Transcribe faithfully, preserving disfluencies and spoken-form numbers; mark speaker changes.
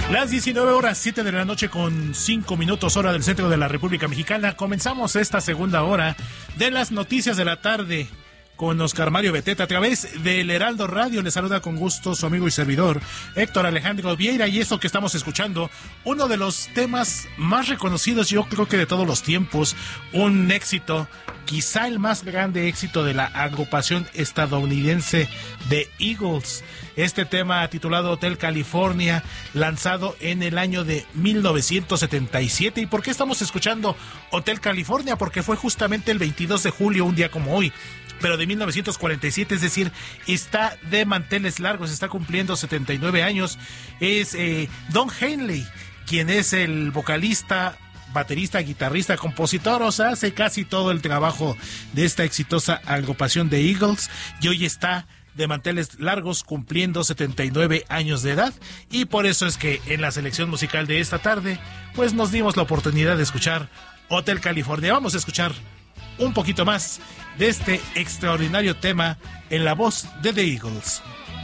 Speaker 1: Las diecinueve horas, siete de la noche con cinco minutos, hora del centro de la República Mexicana. Comenzamos esta segunda hora de las noticias de la tarde con Oscar Mario Beteta a través del Heraldo Radio. Le saluda con gusto su amigo y servidor Héctor Alejandro Vieira, y eso que estamos escuchando, uno de los temas más reconocidos, yo creo que de todos los tiempos, un éxito, quizá el más grande éxito de la agrupación estadounidense de Eagles. Este tema titulado Hotel California, lanzado en el año de mil novecientos setenta y siete. ¿Y por qué estamos escuchando Hotel California? Porque fue justamente el veintidós de julio, un día como hoy, pero de mil novecientos cuarenta y siete, es decir, está de manteles largos, está cumpliendo setenta y nueve años. Es eh, Don Henley, quien es el vocalista, baterista, guitarrista, compositor, o sea, hace casi todo el trabajo de esta exitosa agrupación de Eagles, y hoy está de manteles largos cumpliendo setenta y nueve años de edad, y por eso es que en la selección musical de esta tarde, pues nos dimos la oportunidad de escuchar Hotel California. Vamos a escuchar un poquito más de este extraordinario tema en la voz de The Eagles.